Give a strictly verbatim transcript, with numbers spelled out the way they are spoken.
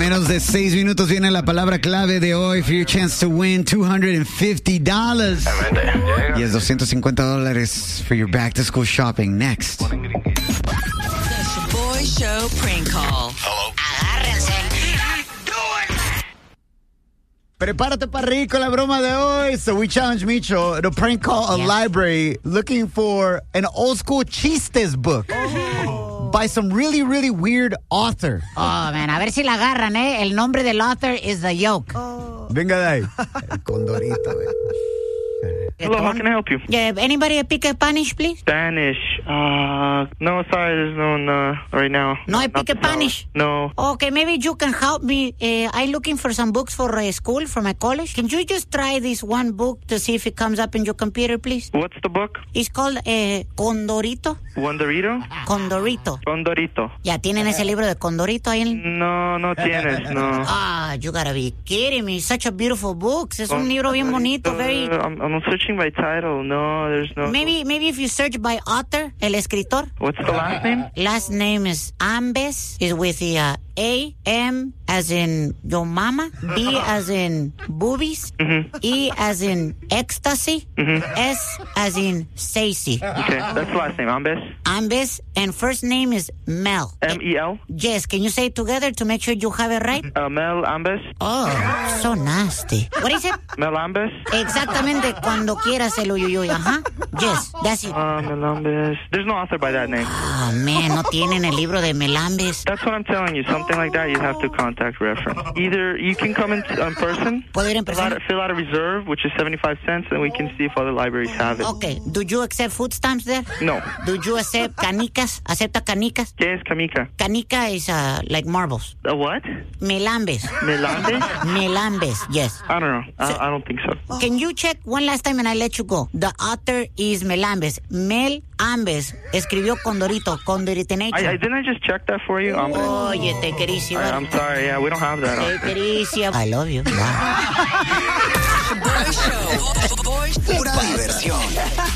menos de seis minutos viene la palabra clave de hoy for your chance to win two hundred fifty dollars. Y es doscientos cincuenta dólares for your back to school shopping. Next. The Shaboy Show prank call. Hello. Agárrense. Prepárate para reír con la broma de hoy. So we challenge Micho to prank call a Yes. library looking for an old school chistes book by some really, really weird author. Oh, man, a ver si la agarran, ¿eh? El nombre del author is The Yoke. Venga de ahí. El condorito, güey. Hello, how can I help you? Yeah, anybody speak Spanish, please? Spanish. Uh, no, sorry, there's no one uh, right now. No, I Not speak this hour. Spanish. No. Okay, maybe you can help me. Uh, I'm looking for some books for uh, school, for my college. Can you just try this one book to see if it comes up in your computer, please? What's the book? It's called uh, Condorito. Wondorito? Condorito. Condorito. ¿Ya tienen ese libro de Condorito ahí en...? No, no tienes, no. Ah, you gotta be kidding me. Such a beautiful book. Es un libro bien bonito, very... Uh, I'm, I'm searching by title. No, there's no... Maybe, maybe if you search by author, el escritor. What's the last name? Last name is Ambes. Is with the uh, A, M as in your mama, B as in boobies, Mm-hmm. E as in ecstasy, Mm-hmm. S as in Stacy. Okay, that's the last name. Ambes? Ambes, and first name is Mel. M E L? Yes, can you say it together to make sure you have it right? Uh, Mel Ambes? Oh, so nasty. What is it? Mel Ambes? Exactamente, cuando quieras el uyuyuy, ajá. Yes, that's it. Uh, Mel Ambes. There's no author by that name. Oh, man, no tienen el libro de Melambes. That's what I'm telling you. Something like that, you have to contact reference. Either you can come in in person, ¿Puedo ir en fill out, persona? fill out a reserve, which is seventy-five cents, and we can see if other libraries have it. Okay, do you accept food stamps there? No. Do you accept canicas? ¿Acepta canicas? ¿Qué es Kamika? Canica is uh, like marbles. A what? Melambes. Melande? Melambes, yes. I don't know. I, I don't think so. Can you check one last time and I let you go? The author is Melambes. Mel Ambes escribió Condorito, Condoritination. I, I, didn't I just check that for you? Um, Oye, te querísimo. I, I'm sorry. Yeah, we don't have that. Te querísimo. I love you. Bye. Shaboy Show. Pura diversión.